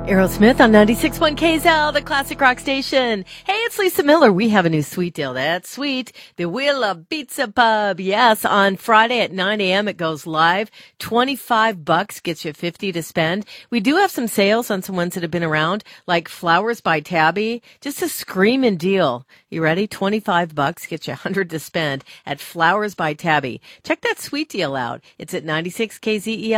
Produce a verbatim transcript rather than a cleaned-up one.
Aerosmith on ninety-six point one K S L, the classic rock station. Hey, it's Lisa Miller. We have a new sweet deal. That's sweet. The Willa Pizza Pub. Yes, on Friday at nine a.m. it goes live. twenty-five bucks gets you fifty to spend. We do have some sales on some ones that have been around, like Flowers by Tabby. Just a screaming deal. You ready? twenty-five bucks gets you one hundred to spend at Flowers by Tabby. Check that sweet deal out. It's at ninety-six K Z E L.